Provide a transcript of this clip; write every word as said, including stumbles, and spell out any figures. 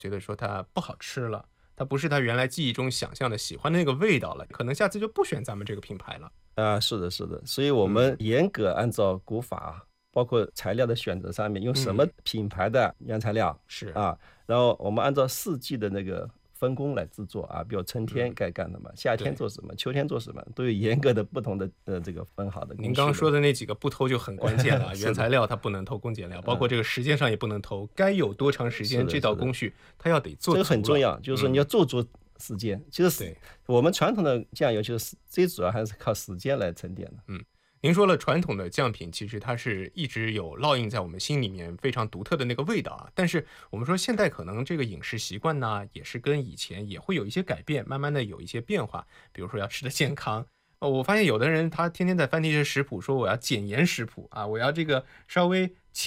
觉得说它不好吃了，它不是他原来记忆中想象的喜欢的那个味道了，可能下次就不选咱们这个品牌了。 啊，是的是的，所以我们嗯。 严格按照古法，包括材料的选择上面，用什么嗯。 品牌的原材料， 是。 啊，然后我们按照四季的那个分工来制作啊，比如春天嗯。 该干什么，夏天对。 做什么，秋天做什么，都有严格的不同的呃，这个分好的工序的。 您刚刚说的那几个不偷就很关键了， 是的。 原材料它不能偷工减料，包括嗯。 这个时间上也不能偷，该有多长时间，这道是的是的。 工序它要得做这个足了。 很重要，就是说你嗯。 要做足时间，其实对。 我们传统的酱油就是最主要还是靠时间来沉淀的。 嗯，您说了传统的酱品，其实它是一直有烙印在我们心里面非常独特的那个味道啊。但是我们说现在可能这个饮食习惯呢，也是跟以前也会有一些改变，慢慢地有一些变化，比如说要吃得健康。呃，我发现有的人他天天在翻那些食谱，说我要减盐食谱，啊，我要这个稍微